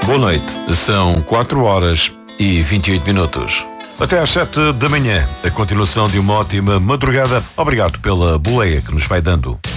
Boa noite, são 4h28. Até às 7 da manhã, a continuação de uma ótima madrugada. Obrigado pela boleia que nos vai dando.